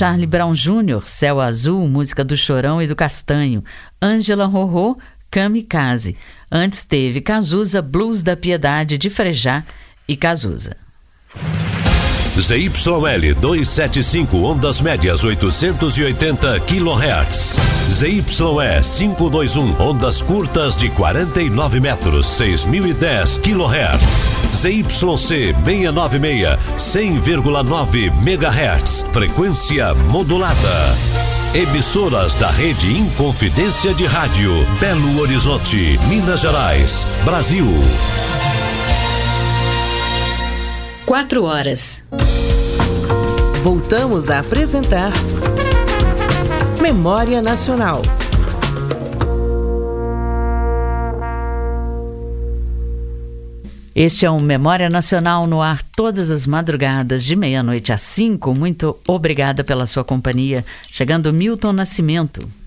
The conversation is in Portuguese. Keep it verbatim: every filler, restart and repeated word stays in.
Charlie Brown Júnior, Céu Azul, música do Chorão e do Castanho. Ângela Rorô, Kamikaze. Antes teve Cazuza, Blues da Piedade, de Frejá e Cazuza. Z Y L duzentos e setenta e cinco, ondas médias oitocentos e oitenta quilohertz. Z Y E quinhentos e vinte e um, ondas curtas de quarenta e nove metros, seis mil e dez quilohertz. Z Y C seiscentos e noventa e seis, cem vírgula nove megahertz, frequência modulada. Emissoras da Rede Inconfidência de Rádio, Belo Horizonte, Minas Gerais, Brasil. Quatro horas. Voltamos a apresentar Memória Nacional. Este é um Memória Nacional no ar todas as madrugadas, de meia-noite às cinco. Muito obrigada pela sua companhia. Chegando Milton Nascimento.